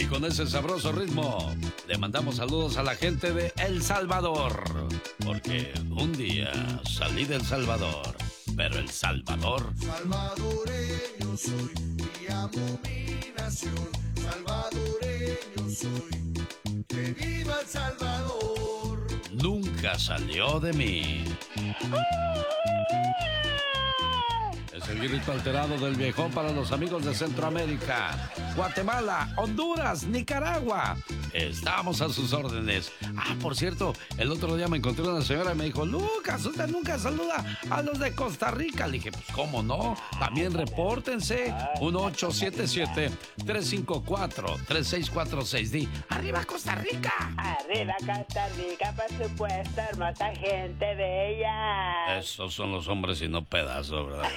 Y con ese sabroso ritmo, le mandamos saludos a la gente de El Salvador. Porque un día salí de El Salvador, pero El Salvador... Salvadoreño soy y amo mi nación. Salvadoreño soy, que viva El Salvador. Nunca salió de mí. Es el grito alterado del viejón para los amigos de Centroamérica, Guatemala, Honduras, Nicaragua. Estamos a sus órdenes. Ah, por cierto, el otro día me encontré una señora y me dijo, Lucas, usted nunca saluda a los de Costa Rica. Le dije, pues, ¿cómo no? También repórtense. 1877-354-3646. Di, ¡arriba Costa Rica! Arriba Costa Rica, por supuesto, hermosa gente bella. Esos son los hombres y no pedazos, ¿verdad?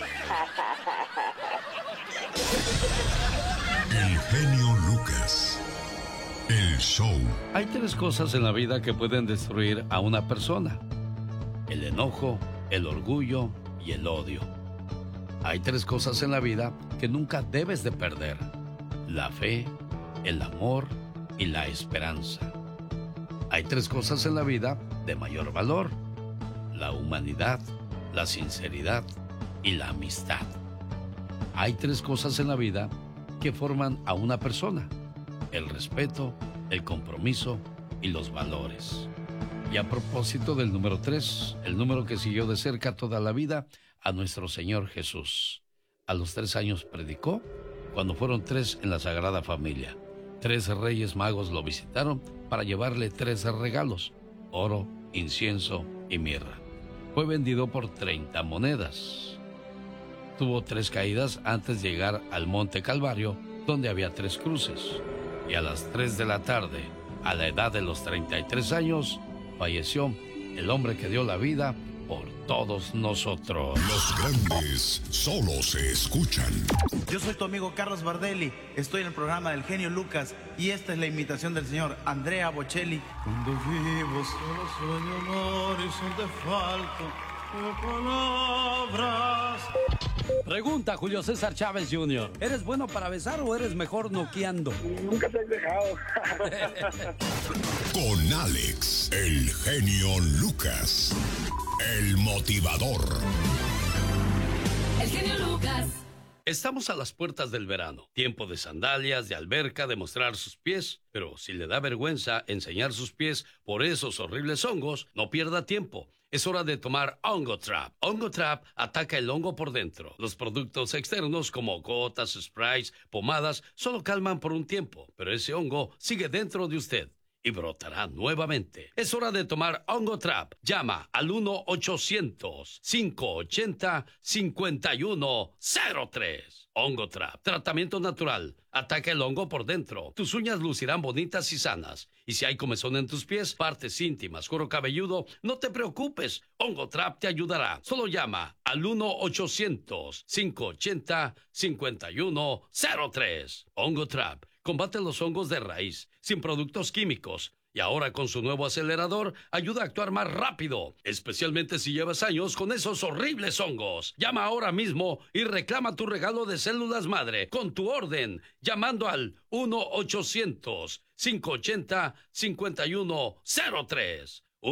El genio Lucas. El show. Hay tres cosas en la vida que pueden destruir a una persona: el enojo, el orgullo y el odio. Hay tres cosas en la vida que nunca debes de perder: la fe, el amor y la esperanza. Hay tres cosas en la vida de mayor valor: la humanidad, la sinceridad y la amistad. Hay tres cosas en la vida que forman a una persona: el respeto, el compromiso y los valores. Y a propósito del número 3, el número que siguió de cerca toda la vida a nuestro Señor Jesús. A los 3 años predicó, cuando fueron 3 en la Sagrada Familia. 3 reyes magos lo visitaron para llevarle 3 regalos: oro, incienso y mirra. Fue vendido por 30 monedas. Tuvo 3 caídas antes de llegar al Monte Calvario, donde había 3 cruces. Y a las 3 de la tarde, a la edad de los 33 años, falleció el hombre que dio la vida por todos nosotros. Los grandes solo se escuchan. Yo soy tu amigo Carlos Bardelli, estoy en el programa del genio Lucas y esta es la imitación del señor Andrea Bocelli. Cuando vivo solo sueño amor y son de falto de palabras. Pregunta Julio César Chávez Jr. ¿Eres bueno para besar o eres mejor noqueando? Nunca te he dejado. Con Alex, el genio Lucas, el motivador. El genio Lucas. Estamos a las puertas del verano, tiempo de sandalias, de alberca, de mostrar sus pies, pero si le da vergüenza enseñar sus pies por esos horribles hongos, no pierda tiempo. Es hora de tomar Hongo Trap. Hongo Trap ataca el hongo por dentro. Los productos externos como gotas, sprays, pomadas, solo calman por un tiempo, pero ese hongo sigue dentro de usted y brotará nuevamente. Es hora de tomar Hongo Trap. Llama al 1-800-580-5103. Hongo Trap. Tratamiento natural. Ataca el hongo por dentro. Tus uñas lucirán bonitas y sanas. Y si hay comezón en tus pies, partes íntimas, cuero cabelludo, no te preocupes. Hongo Trap te ayudará. Solo llama al 1-800-580-5103. Hongo Trap. Combate los hongos de raíz, sin productos químicos. Y ahora con su nuevo acelerador, ayuda a actuar más rápido, especialmente si llevas años con esos horribles hongos. Llama ahora mismo y reclama tu regalo de células madre con tu orden, llamando al 1-800-580-5103.